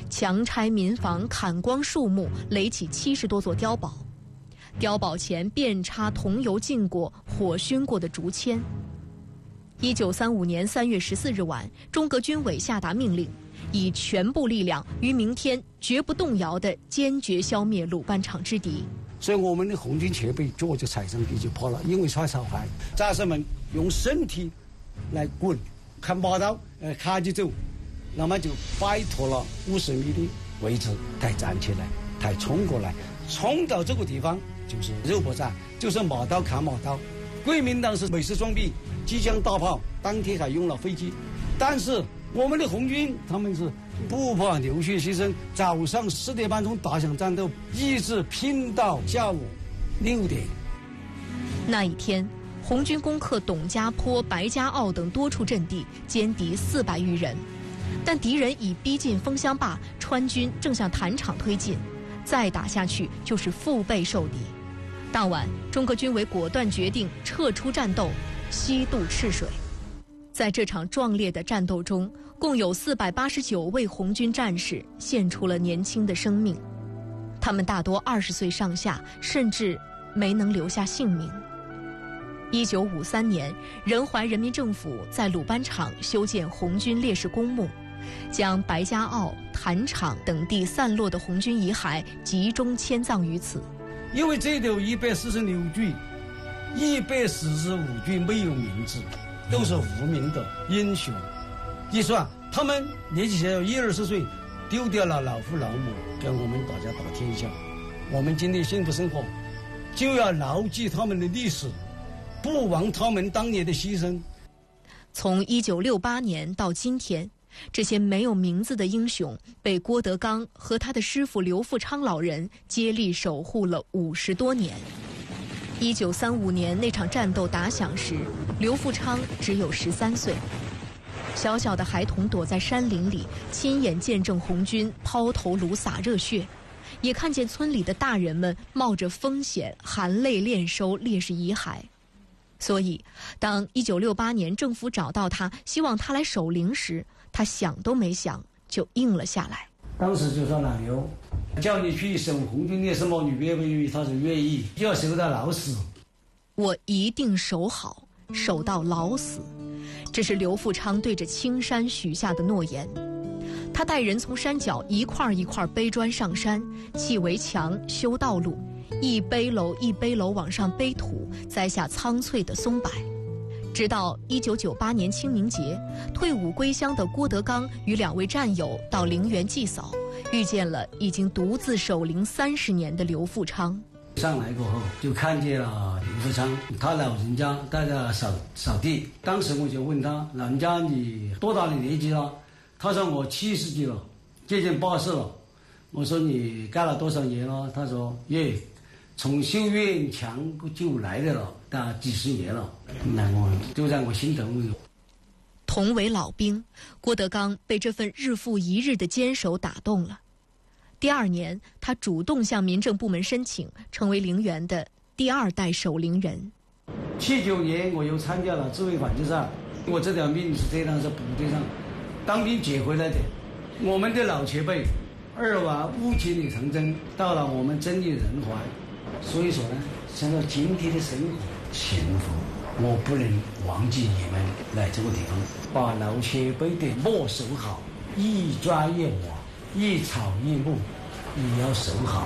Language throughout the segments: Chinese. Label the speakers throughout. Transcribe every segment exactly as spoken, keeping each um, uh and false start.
Speaker 1: 强拆民房、砍光树木，垒起七十多座碉堡。碉堡前遍插桐油浸过、火熏过的竹签。一九三五年三月十四日晚，中革军委下达命令，以全部力量于明天绝不动摇地坚决消灭鲁班厂之敌。
Speaker 2: 所以我们的红军前辈脚就踩上地就跑了，因为摔伤害，战士们用身体来滚，看马刀，呃，卡起走，那么就摆脱了五十米的位置，才站起来，才冲过来，冲到这个地方就是肉搏战，就是马刀砍马刀。国民党是美式装备、机枪大炮，当天还用了飞机，但是我们的红军他们是不怕流血牺牲，早上四点半钟打响战斗，一直拼到下午六点。
Speaker 1: 那一天，红军攻克董家坡、白家坳等多处阵地，歼敌四百余人。但敌人已逼近枫香坝，川军正向坛场推进，再打下去就是腹背受敌。当晚，中革军委果断决定撤出战斗，西渡赤水。在这场壮烈的战斗中，共有四百八十九位红军战士献出了年轻的生命，他们大多二十岁上下，甚至没能留下性命。一九五三年，仁怀人民政府在鲁班厂修建红军烈士公墓，将白家坳、坛场等地散落的红军遗骸集中迁葬于此。
Speaker 2: 因为这里有一百四十六具，一百四十五具没有名字，都是无名的英雄。一算，他们年纪小小一二十岁，丢掉了老父老母，跟我们大家打天下。我们今天幸福生活，就要牢记他们的历史，不忘他们当年的牺牲。
Speaker 1: 从一九六八年到今天，这些没有名字的英雄被郭德纲和他的师傅刘富昌老人接力守护了五十多年。一九三五年那场战斗打响时，刘富昌只有十三岁。小小的孩童躲在山林里，亲眼见证红军抛头颅洒热血，也看见村里的大人们冒着风险含泪敛收烈士遗骸。所以，当一九六八年政府找到他，希望他来守灵时，他想都没想就应了下来。
Speaker 2: 当时就说老刘，叫你去守红军烈士墓，你愿不愿意？他说愿意，就要守到老死。
Speaker 1: 我一定守好，守到老死。这是刘富昌对着青山许下的诺言。他带人从山脚一块一块背砖上山，砌围墙、修道路，一背篓一背篓往上背土，栽下苍翠的松柏。直到一九九八年清明节，退伍归乡的郭德纲与两位战友到陵园祭扫，遇见了已经独自守灵三十年的刘富昌。
Speaker 2: 上来过后，就看见了刘富昌，他老人家在那扫扫地。当时我就问他，老人家你多大的年纪了？他说我七十几了，接近八十了。我说你干了多少年了？他说耶，从修院墙就来的了，大几十年了。那我就让我心疼。
Speaker 1: 同为老兵，郭德纲被这份日复一日的坚守打动了。第二年，他主动向民政部门申请，成为陵园的第二代守陵人。
Speaker 2: 七九年，我又参加了自卫反击战。我这条命是这样，是部队上当兵捡回来的。我们的老前辈二娃乌七里长征，到了我们真理仁怀。所以说呢，想到今天的生活幸福，我不能忘记你们来这个地方，把老前辈的墓守好，一砖一瓦，一草一木，也要守好。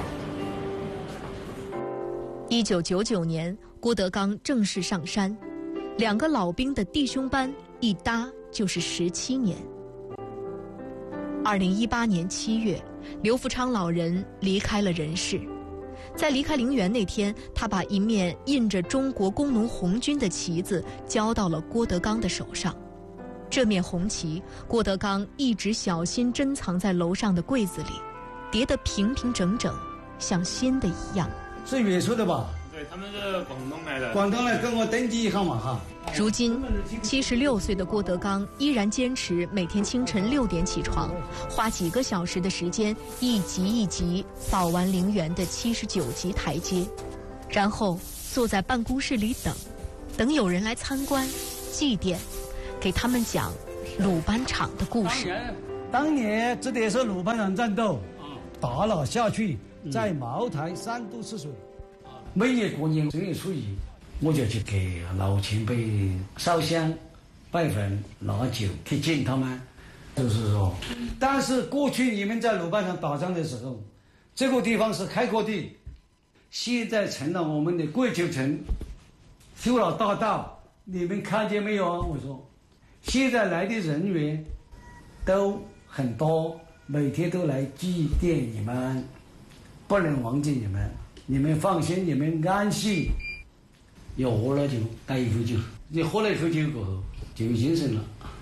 Speaker 1: 一九九九年，郭德纲正式上山，两个老兵的弟兄班一搭就是十七年。二零一八年七月，刘富昌老人离开了人世。在离开陵园那天，他把一面印着中国工农红军的旗子交到了郭德纲的手上。这面红旗，郭德纲一直小心珍藏在楼上的柜子里，叠得平平整整，像新的一样。
Speaker 2: 是远处的吧？
Speaker 3: 对，他们是广东来的。
Speaker 2: 广东来跟我登记一下嘛哈。
Speaker 1: 如今，七十六岁的郭德纲依然坚持每天清晨六点起床，花几个小时的时间，一级一级扫完陵园的七十九级台阶，然后坐在办公室里等，等有人来参观、祭奠，给他们讲鲁班厂的故事。
Speaker 2: 当年这里是鲁班场战斗，打了下去，在茅台三渡赤水。每年过年正月初一，我就去给老前辈烧香、拜坟、拿酒去敬他们。就是说，但是过去你们在鲁班场打仗的时候，这个地方是开阔地，现在成了我们的桂球城，修了大道，你们看见没有啊？我说，现在来的人员都很多，每天都来祭奠你们，不能忘记你们，你们放心，你们安息。要喝了酒，带一壶酒，你喝了一壶酒过后就有精神了。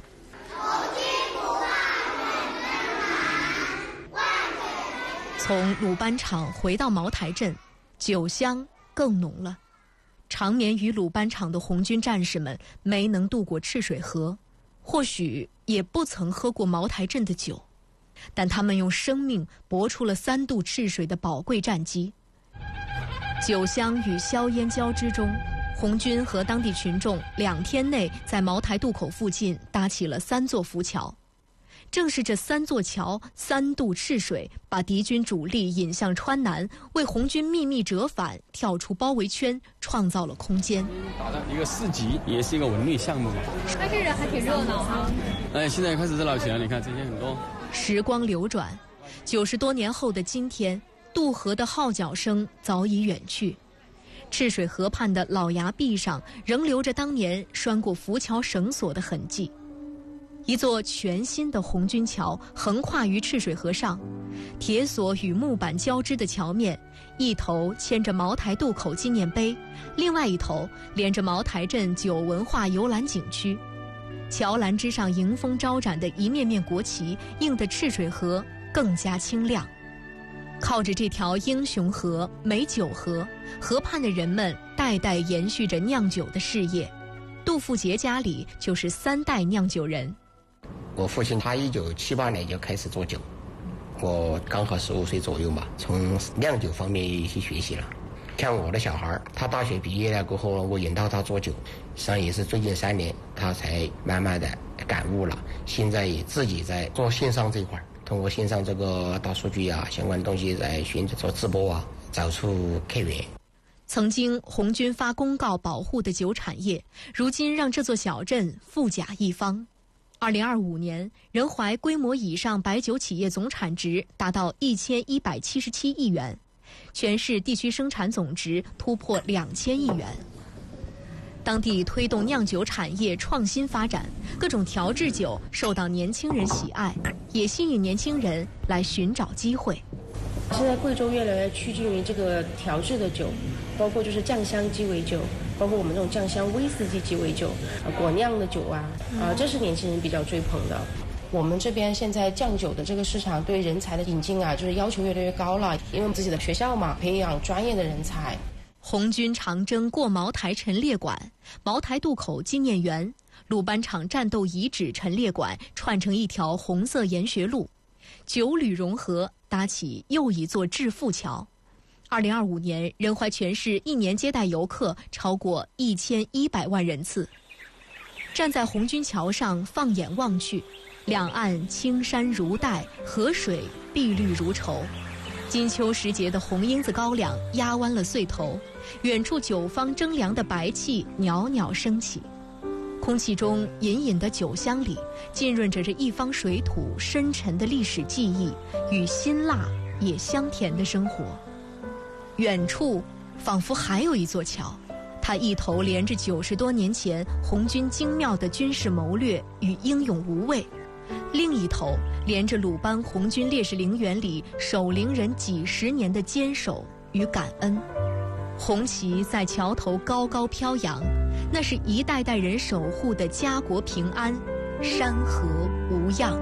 Speaker 1: 从鲁班场回到茅台镇，酒香更浓了。长眠于鲁班场的红军战士们没能渡过赤水河，或许也不曾喝过茅台镇的酒，但他们用生命搏出了三渡赤水的宝贵战绩。酒香与硝烟交织中，红军和当地群众两天内在茅台渡口附近搭起了三座浮桥。正是这三座桥三渡赤水，把敌军主力引向川南，为红军秘密折返、跳出包围圈创造了空间。
Speaker 4: 打的一个市集，也是一个文旅项目嘛。
Speaker 1: 但是还挺热闹哈。
Speaker 4: 哎，现在开始热闹起来，你看这些很多。
Speaker 1: 时光流转，九十多年后的今天，渡河的号角声早已远去，赤水河畔的老崖壁上仍留着当年拴过浮桥绳索的痕迹。一座全新的红军桥横跨于赤水河上，铁索与木板交织的桥面，一头牵着茅台渡口纪念碑，另外一头连着茅台镇酒文化游览景区。桥栏之上迎风招展的一面面国旗，映得赤水河更加清亮。靠着这条英雄河、美酒河，河畔的人们代代延续着酿酒的事业。杜富杰家里就是三代酿酒人。
Speaker 5: 我父亲他一九七八年就开始做酒，我刚好十五岁左右嘛，从酿酒方面去学习了。像我的小孩，他大学毕业了过后，我引导他做酒，实际上也是最近三年他才慢慢的感悟了。现在也自己在做线上这一块，通过线上这个大数据啊，相关东西在寻找做直播啊，找出客源。
Speaker 1: 曾经红军发公告保护的酒产业，如今让这座小镇富甲一方。二零二五年，仁怀规模以上白酒企业总产值达到一千一百七十七亿元，全市地区生产总值突破两千亿元。当地推动酿酒产业创新发展，各种调制酒受到年轻人喜爱，也吸引年轻人来寻找机会。
Speaker 6: 现在贵州越来越趋近于这个调制的酒，包括就是酱香鸡尾酒，包括我们这种酱香威士忌鸡尾酒，呃，果酿的酒啊，啊、呃，这是年轻人比较追捧的。我们这边现在酱酒的这个市场对人才的引进啊，就是要求越来越高了，因为我们自己的学校嘛，培养专业的人才。
Speaker 1: 红军长征过茅台陈列馆、茅台渡口纪念园、鲁班场战斗遗址陈列馆串成一条红色研学路，九旅融合，搭起又一座致富桥。二零二五年，仁怀全市一年接待游客超过一千一百万人次。站在红军桥上，放眼望去，两岸青山如黛，河水碧绿如绸。金秋时节的红缨子高粱压弯了穗头，远处酒坊蒸凉的白气袅袅升起，空气中隐隐的酒香里浸润着这一方水土深沉的历史记忆与辛辣也香甜的生活。远处仿佛还有一座桥，它一头连着九十多年前红军精妙的军事谋略与英勇无畏，另一头连着鲁班红军烈士陵园里守陵人几十年的坚守与感恩。红旗在桥头高高飘扬，那是一代代人守护的家国平安，山河无恙。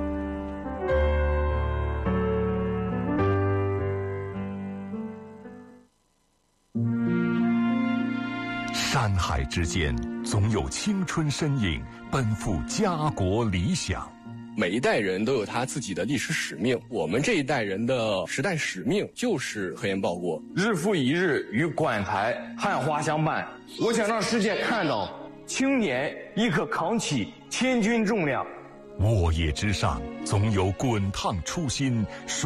Speaker 7: 山海之间，总有青春身影奔赴家国理想。
Speaker 8: 每一代人都有他自己的历史使命，我们这一代人的时代使命就是科研报国。
Speaker 3: 日复一日与馆台汉花相伴，我想让世界看到青年亦可扛起千钧重量，
Speaker 7: 沃野之上，总有滚烫初心。